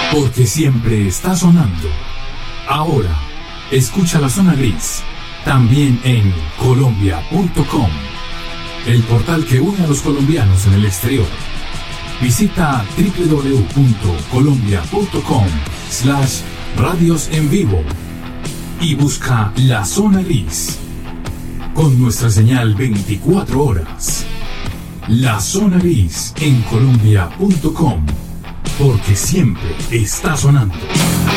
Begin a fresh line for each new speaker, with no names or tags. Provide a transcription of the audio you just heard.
Porque siempre está sonando. Ahora, escucha la zona gris, también en colombia.com, el portal que une a los colombianos en el exterior. Visita www.colombia.com/radios en vivo y busca la zona gris con nuestra señal 24 horas. La zona gris en colombia.com, porque siempre está sonando.